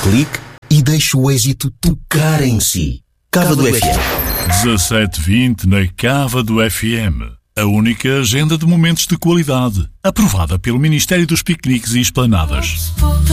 clique e deixe o êxito tocar em si. Cava do FM. 17:20 na Cava do FM. A única agenda de momentos de qualidade, aprovada pelo Ministério dos Piqueniques e Esplanadas.